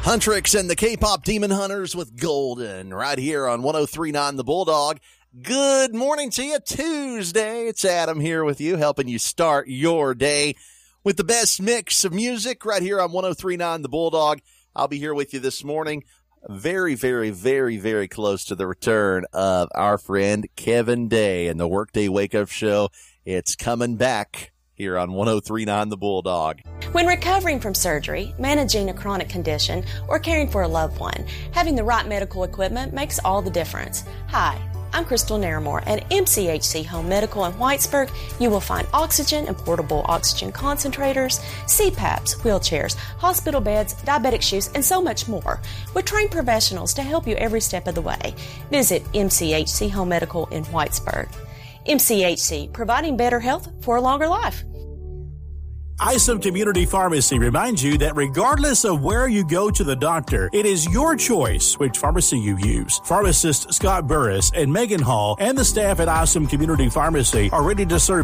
Huntrix and the K-Pop Demon Hunters with Golden right here on 103.9 The Bulldog. Good morning to you. Tuesday. It's Adam here with you, helping you start your day with the best mix of music right here on 103.9 The Bulldog. I'll be here with you this morning. Very, very, very, very close to the return of our friend Kevin Day and the Workday Wake Up Show. It's coming back here on 103.9 The Bulldog. When recovering from surgery, managing a chronic condition, or caring for a loved one, having the right medical equipment makes all the difference. Hi, I'm Crystal Naramore. At MCHC Home Medical in Whitesburg, you will find oxygen and portable oxygen concentrators, CPAPs, wheelchairs, hospital beds, diabetic shoes, and so much more. With trained professionals to help you every step of the way. Visit MCHC Home Medical in Whitesburg. MCHC, providing better health for a longer life. Isom Community Pharmacy reminds you that regardless of where you go to the doctor, it is your choice which pharmacy you use. Pharmacist Scott Burris and Megan Hall and the staff at Isom Community Pharmacy are ready to serve